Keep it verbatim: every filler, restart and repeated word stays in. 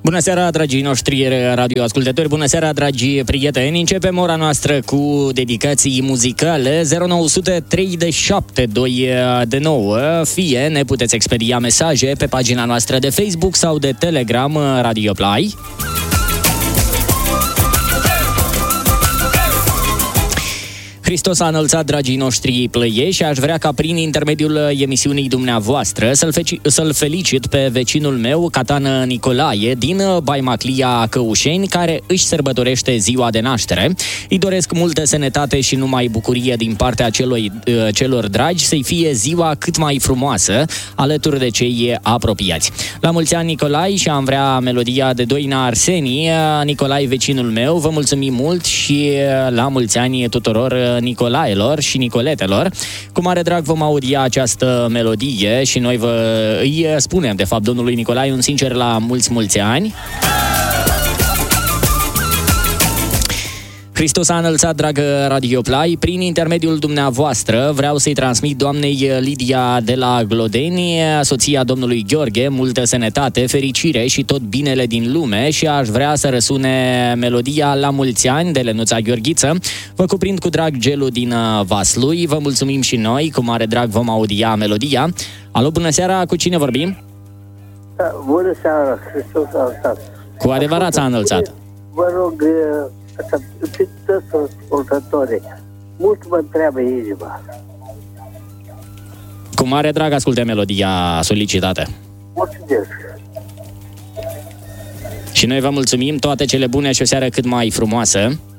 Bună seara, dragii noștri radioascultători, bună seara, dragi prieteni. Începem ora noastră cu dedicații muzicale. Zero nouă zero trei șapte doi nouă. Fie ne puteți expedia mesaje pe pagina noastră de Facebook sau de Telegram Radio Play. Hristos a înălțat, dragii noștri plăieși, și aș vrea ca prin intermediul emisiunii dumneavoastră să-l, feci, să-l felicit pe vecinul meu, Catan Nicolae, din Baimaclia Căușeni, care își sărbătorește ziua de naștere. Îi doresc multă sănătate și numai bucurie din partea celui, celor dragi, să-i fie ziua cât mai frumoasă, alături de cei apropiați. La mulți ani, Nicolae, și am vrea melodia de Doina Arsenii. Nicolae, vecinul meu, vă mulțumim mult și la mulți ani tuturor Nicolaelor și Nicoletelor. Cu mare drag vom audia această melodie și noi vă îi spunem, de fapt, domnului Nicolae un sincer la mulți, mulți ani. Hristos a înălțat, dragă Radio Play. Prin intermediul dumneavoastră vreau să-i transmit doamnei Lidia de la Glodeni, soția domnului Gheorghe, multă sănătate, fericire și tot binele din lume, și aș vrea să răsune melodia La mulți ani de Lenuța Gheorghiță. Vă cuprind cu drag gelul din Vaslui. Vă mulțumim și noi, cu mare drag vom audia melodia. Alo, bună seara, cu cine vorbim? Bună seara, Hristos a înălțat. Cu adevărat s-a înălțat. Vă rog, să toți ascultătorii, mult mă întreabă inima. Cu mare drag asculte melodia solicitată. Mulțumesc. Și noi vă mulțumim, toate cele bune și o seară cât mai frumoasă.